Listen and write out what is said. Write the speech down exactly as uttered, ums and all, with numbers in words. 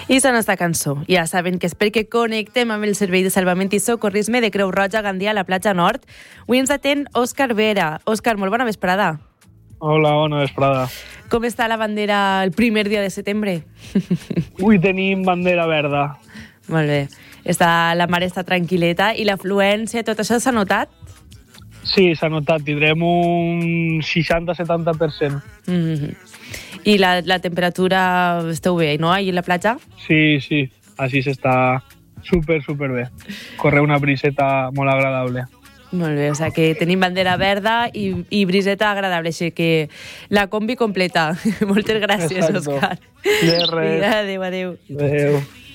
I sona esta cançó. Ja saben que és perquè connectem amb el Servei de Salvament i Socorrisme de Creu Roja a Gandia, a la platja nord. Avui ens atén Òscar Vera. Òscar, molt bona vesprada. Hola, bona vesprada. Com està la bandera el primer dia de setembre? Avui tenim bandera verda. Molt bé. Està, la mar està tranquil·leta i l'afluència, tot això s'ha notat? Sí, s'ha notat. Tindrem un seixanta setanta per cent. Mm-hmm. I la, la temperatura esteu bé, no? Ahí a la platja? Sí, sí. Així s'està super, super bé. Corre una briseta molt agradable. Molt bé, o sigui que tenim bandera verda i, i briseta agradable, així que la combi completa. Moltes gràcies, Exacto. Òscar. De res. Adéu, adéu. Adéu.